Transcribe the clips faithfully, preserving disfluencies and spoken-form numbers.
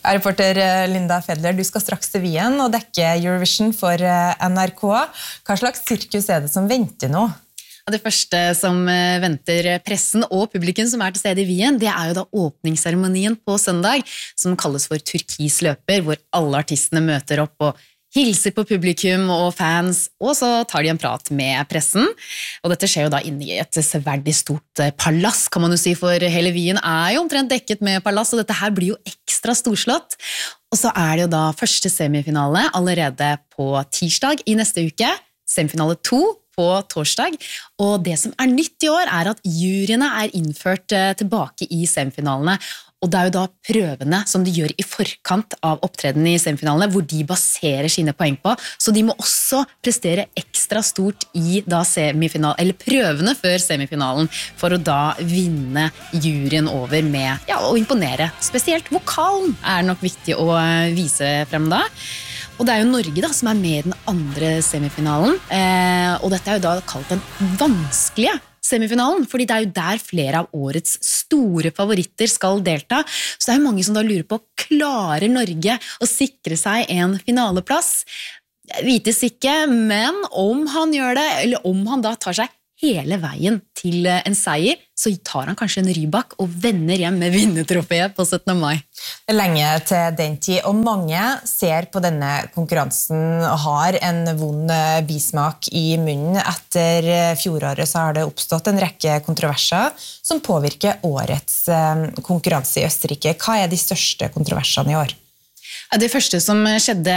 Ja, reporter Linda Fedler, du skal straks til Wien og dekke Eurovision for N R K. Hva slags sirkus er det som venter nå? Det første som venter pressen og publikum som er til stede i Wien, det er jo da åpningsseremonien på søndag, som kalles for Turkis løper, hvor alle artistene møter opp og hilser på publikum og fans, og så tar de en prat med pressen. Og dette skjer jo da inne i et severdig stort palass, kan man jo si, for hele Wien er jo omtrent dekket med palass, og dette her blir jo ekstra storslått. Og så er det jo da første semifinale allerede på tirsdag i neste uke, semifinale to på torsdag, og det som er nytt i år er at juryene er innført tilbake i semifinalene, og det er jo da prøvene som de gjør i forkant av opptreden i semifinalene, hvor de baserer sine poeng på, så de må også prestere ekstra stort i da semifinal, eller prøvene før semifinalen, for å da vinne juryen over med, ja, å imponere. Spesielt vokalen er nok viktig å vise frem da. Og det er jo Norge da, som er med i den andre semifinalen, eh, og dette er jo da kalt den vanskelige semifinalen, fordi det er jo der flere av årets store favoritter skal delta. Så det er jo mange som da lurer på, klarer Norge å sikre seg en finaleplass? Det vites ikke, men om han gjør det, eller om han da tar seg hele veien til en seier, så tar han kanskje en Rybak og vender hjem med vinnertrofeet på syttende mai. Det er lenge til den tid, og mange ser på denne konkurransen og har en vond bismak i munnen. Etter fjoråret så har det oppstått en rekke kontroverser som påvirker årets konkurranse i Østerrike. Hva er de største kontroversene i år? Det første som skjedde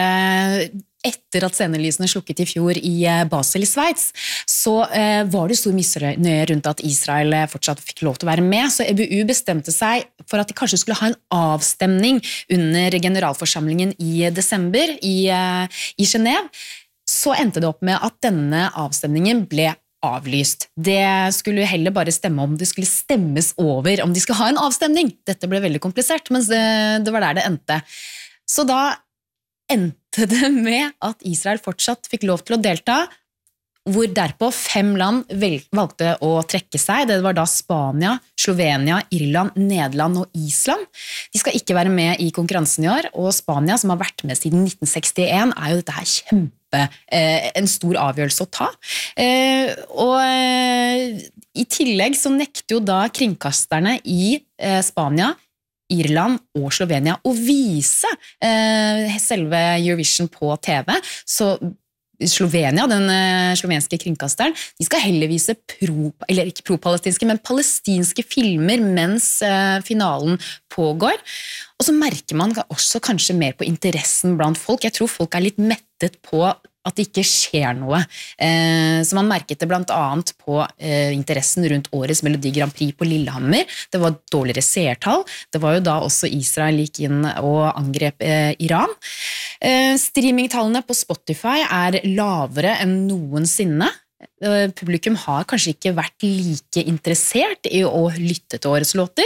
etter at scenelysene slukket i fjor i Basel i Sveits, så eh, var det stor misnøye rundt at Israel fortsatt fikk lov til å være med, så E B U bestemte seg for at de kanskje skulle ha en avstemning under generalforsamlingen i desember i, eh, i Genève. Så endte det opp med at denne avstemningen ble avlyst. Det skulle heller bare stemme om det skulle stemmes over, om de skulle ha en avstemning. Dette ble veldig komplisert, men det, det var der det endte. Så da endte det med at Israel fortsatt fikk lov til å delta, hvor derpå fem land valgte å trekke seg. Det var da Spania, Slovenia, Irland, Nederland og Island. De skal ikke være med i konkurransen i år, og Spania, som har vært med siden nitten sekstien, er jo dette her kjempe, eh, en stor avgjørelse å ta. Eh, og eh, i tillegg så nekter jo da kringkasterne i eh, Spania, Irland og Slovenia å vise eh, selve Eurovision på T V, så Slovenia, den eh, slovenske kringkasteren, de skal heller vise pro, eller ikke pro-palestinske, men palestinske filmer mens eh, finalen pågår. Og så merker man også kanskje mer på interessen blant folk. Jeg tror folk er litt mettet på at det ikke skjer noe. Eh, så man merket det blant annet på eh, interessen rundt årets Melodi Grand Prix på Lillehammer. Det var dårligere seertall. Det var jo da også Israel gikk inn og angrep eh, Iran. Eh, streamingtallene på Spotify er lavere enn noensinne. Eh, publikum har kanskje ikke vært like interessert i å lytte til årets låter.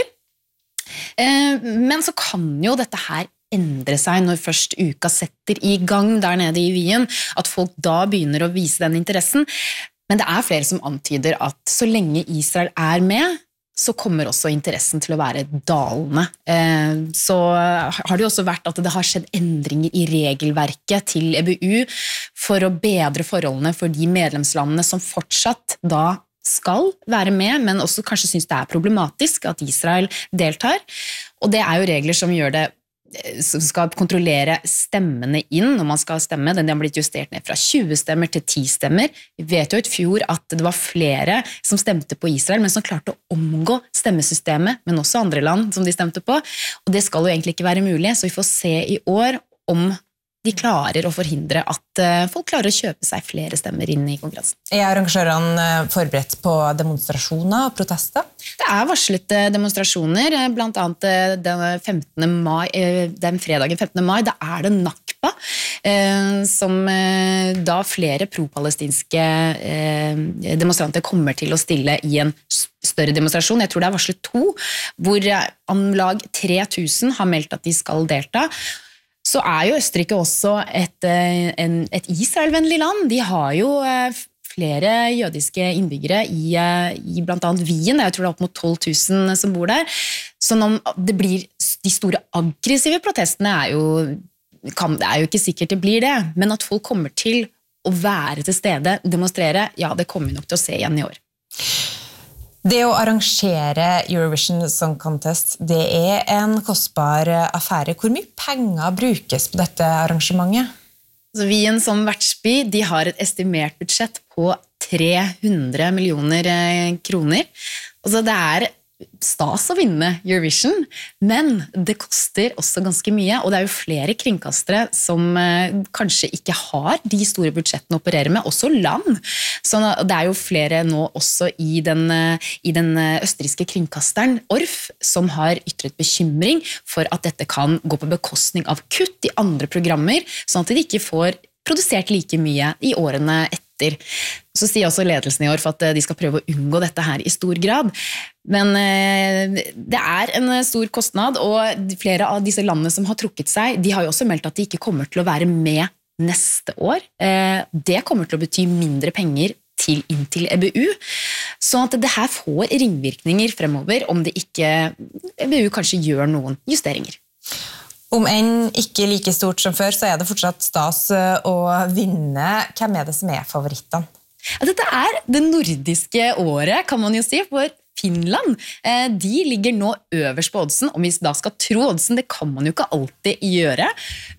Eh, men så kan jo dette her endre seg når først uka setter i gang der nede i Wien, at folk da begynner å vise den interessen. Men det er flere som antyder at så lenge Israel er med, så kommer også interessen til å være dalende. Så har det jo også vært at det har skjedd endringer i regelverket til E B U for å bedre forholdene for de medlemslandene som fortsatt da skal være med, men også kanskje synes det er problematisk at Israel deltar. Og det er jo regler som gjør det som skal kontrollere stemmene inn når man skal stemme. Den har blitt justert ned fra tjue stemmer til ti stemmer. Vi vet jo i fjor at det var flere som stemte på Israel, men som klarte å omgå stemmesystemet, men også andre land som de stemte på. Og det skal jo egentlig ikke være mulig, så vi får se i år om de klarer å forhindre at folk klarer å kjøpe seg flere stemmer inn i konkurransen. Er arrangørene forberedt på demonstrasjoner og protester? Det er varslet demonstrasjoner, blant annet den, femtende mai, den fredagen femtende mai, da er det Nakba, som da flere pro-palestinske demonstranter kommer til å stille i en større demonstrasjon. Jeg tror det er varslet to, hvor om lag tre tusen har meldt at de skal delta. Så er jo Østerrike også et, en, et Israel-vennlig land. De har jo flere jødiske innbyggere i, i blant annet Wien. Jeg tror det er opp mot tolv tusen som bor der. Så når det blir de store aggressive protestene er jo, kan, det er jo ikke sikkert det blir det, men at folk kommer til å være til stede, demonstrere, ja, det kommer vi nok til å se igjen i år. Det å arrangere Eurovision Song Contest, det er en kostbar affære. Hvor mye penger brukes på dette arrangementet? Så Wien som vertsby, de har et estimert budsjett på tre hundre millioner kroner. Altså det er stas å vinne Eurovision, men det koster også ganske mye, og det er jo flere kringkastere som eh, kanskje ikke har de store budsjettene å operere med, også land. Så det er jo flere nå også i den, i den østerrikske kringkasteren O R F som har ytret bekymring for at dette kan gå på bekostning av kutt i andre programmer, sånn at de ikke får produsert like mye i årene etter. Så sier også ledelsen i O R F at de skal prøve å unngå dette her i stor grad. Men det er en stor kostnad, og flere av disse landene som har trukket seg, de har jo også meldt at de ikke kommer til å være med neste år. Det kommer til å bety mindre penger til, inn til E B U, så at det her får ringvirkninger fremover om det ikke, E B U kanskje gjør noen justeringer. Om enn ikke like stort som før, så er det fortsatt stas å vinne. Hvem er det som er favorittene? Dette er det nordiske året, kan man jo si, for Finland. De ligger nå øverst på oddsen, om vi da skal tro oddsen, det kan man jo ikke alltid gjøre.